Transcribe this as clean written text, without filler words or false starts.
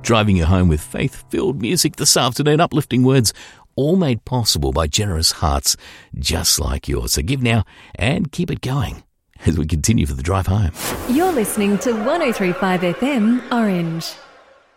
driving you home with faith-filled music this afternoon, uplifting words, all made possible by generous hearts just like yours. So give now and keep it going as we continue for the drive home. You're listening to 103.5 FM Orange.